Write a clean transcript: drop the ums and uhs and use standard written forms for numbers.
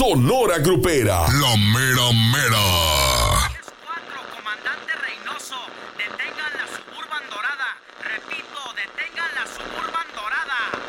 Sonora Grupera. La mera mera. 10-4, comandante Reynoso. Detengan la